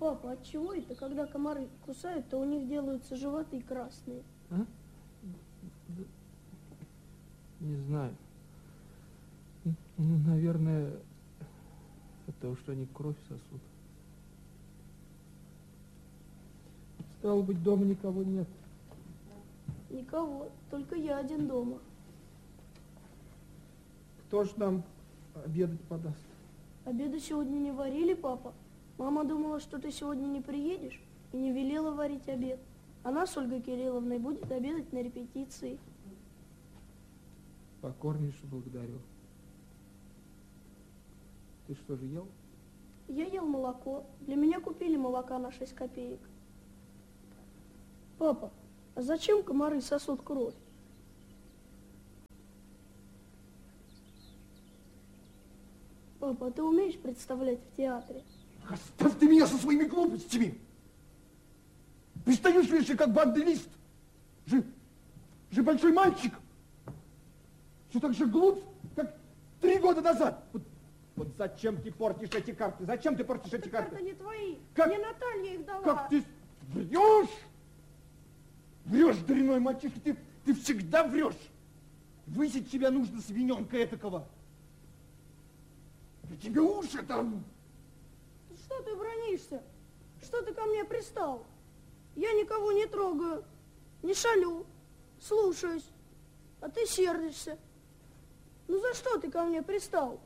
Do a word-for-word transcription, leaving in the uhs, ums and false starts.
Папа, от чего это, когда комары кусают, то у них делаются животы красные? А? Не знаю. Ну, наверное, это уж они кровь сосут. Стало быть, дома никого нет. Никого, только я один дома. Кто ж нам обедать подаст? Обеда сегодня не варили, папа. Мама думала, что ты сегодня не приедешь и не велела варить обед. Она с Ольгой Кирилловной будет обедать на репетиции. Покорнейше благодарю. Ты что же ел? Я ел молоко. Для меня купили молока на шесть копеек. Папа, а зачем комары сосут кровь? Папа, а ты умеешь представлять в театре? Оставь ты меня со своими глупостями! Пристаешь лишь как банделист. Же, же большой мальчик. Все так же глуп, как три года назад. Вот, вот зачем ты портишь эти карты? Зачем ты портишь эти карты? Это не твои. Как? Мне Наталья их дала. Как ты врешь? Врешь, дряной мальчишка, ты, ты всегда врешь. Высить тебя нужно свиненка этакого. Да тебе уши там. Что ты бронишься? Что ты ко мне пристал? Я никого не трогаю, не шалю, слушаюсь, а ты сердишься. Ну за что ты ко мне пристал?